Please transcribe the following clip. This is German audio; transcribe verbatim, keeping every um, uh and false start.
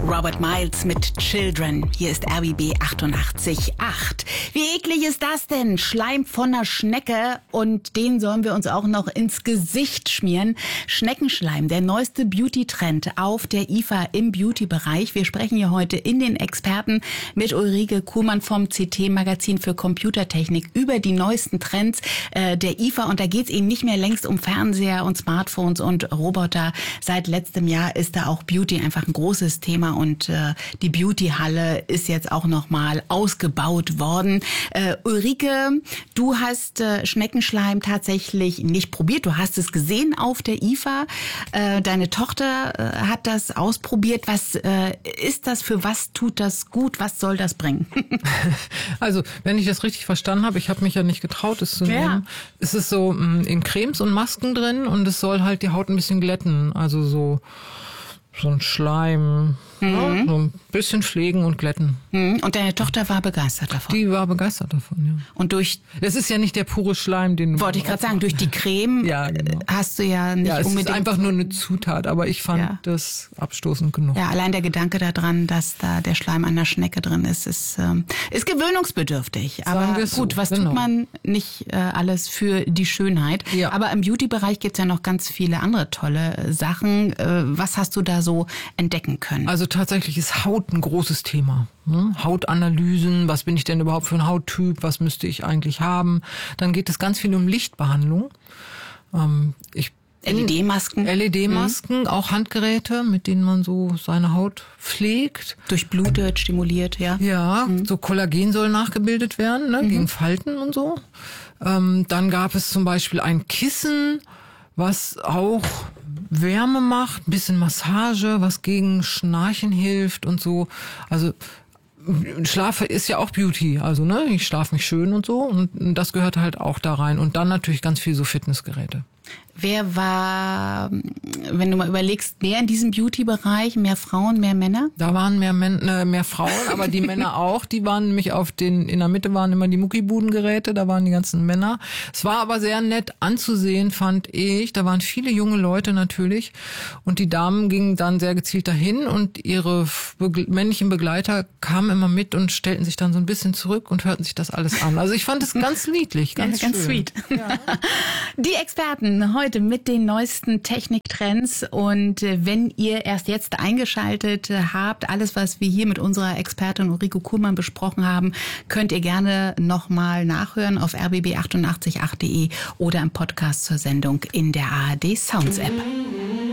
Robert Miles mit Children. Hier ist R B B achtundachtzig Komma acht. Wie eklig ist das denn? Schleim von einer Schnecke, und den sollen wir uns auch noch ins Gesicht schmieren. Schneckenschleim, der neueste Beauty-Trend auf der I F A im Beauty-Bereich. Wir sprechen hier heute in den Experten mit Ulrike Kuhlmann vom C T-Magazin für Computertechnik über die neuesten Trends äh, der I F A. Und da geht es eben nicht mehr längst um Fernseher und Smartphones und Roboter. Seit letztem Jahr ist da auch Beauty einfach ein großes Thema, und äh, die Beauty-Halle ist jetzt auch nochmal ausgebaut worden. Äh, Ulrike, du hast äh, Schneckenschleim tatsächlich nicht probiert. Du hast es gesehen auf der I F A. Äh, deine Tochter äh, hat das ausprobiert. Was äh, ist das? Für was tut das gut? Was soll das bringen? Also, wenn ich das richtig verstanden habe, ich habe mich ja nicht getraut, es zu nehmen. Ja. Es ist so mh, in Cremes und Masken drin, und es soll halt die Haut ein bisschen glätten. Also so, so ein Schleim, mhm. ja, so ein bisschen pflegen und glätten. Mhm. Und deine Tochter war begeistert davon? Die war begeistert davon, ja. Und durch... Das ist ja nicht der pure Schleim, den du... Wollte ich gerade sagen, durch die Creme ja, genau. hast du ja nicht ja, es unbedingt... ist einfach nur eine Zutat, aber ich fand ja. das abstoßend genug. Ja, allein der Gedanke daran, dass da der Schleim an der Schnecke drin ist, ist, ähm, ist gewöhnungsbedürftig. Aber gut, so. was genau. tut man nicht äh, alles für die Schönheit? Ja. Aber im Beauty-Bereich gibt's ja noch ganz viele andere tolle äh, Sachen. Äh, was hast du da so entdecken können? Also tatsächlich ist Haut ein großes Thema. Ne? Hautanalysen, was bin ich denn überhaupt für ein Hauttyp, was müsste ich eigentlich haben? Dann geht es ganz viel um Lichtbehandlung. Ähm, ich L E D-Masken? L E D-Masken, mhm. auch Handgeräte, mit denen man so seine Haut pflegt. Durchblutet, stimuliert, ja. Ja, mhm. so Kollagen soll nachgebildet werden, ne, mhm. gegen Falten und so. Ähm, dann gab es zum Beispiel ein Kissen, was auch Wärme macht, ein bisschen Massage, was gegen Schnarchen hilft und so. Also Schlaf ist ja auch Beauty, also ne, ich schlafe mich schön und so, und das gehört halt auch da rein. Und dann natürlich ganz viel so Fitnessgeräte. Wer war, wenn du mal überlegst, mehr in diesem Beauty-Bereich, mehr Frauen, mehr Männer? Da waren mehr, Män äh, mehr Frauen, aber die Männer auch. Die waren nämlich auf den, in der Mitte waren immer die Muckibudengeräte, da waren die ganzen Männer. Es war aber sehr nett anzusehen, fand ich. Da waren viele junge Leute natürlich, und die Damen gingen dann sehr gezielt dahin, und ihre Be- männlichen Begleiter kamen immer mit und stellten sich dann so ein bisschen zurück und hörten sich das alles an. Also ich fand es ganz niedlich, ganz, ja, ganz schön. sweet. Ja. Die Experten heute mit den neuesten Techniktrends, und wenn ihr erst jetzt eingeschaltet habt, alles, was wir hier mit unserer Expertin Ulrike Kuhlmann besprochen haben, könnt ihr gerne nochmal nachhören auf r b b achtundachtzig Komma acht punkt de oder im Podcast zur Sendung in der A R D Sounds App.